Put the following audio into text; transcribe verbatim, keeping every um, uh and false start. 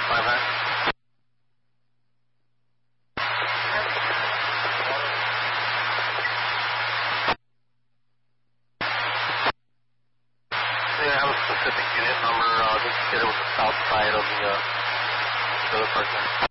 five nine. Yeah, I have a specific unit number, uh, just get it with the south side of the, uh, the other person.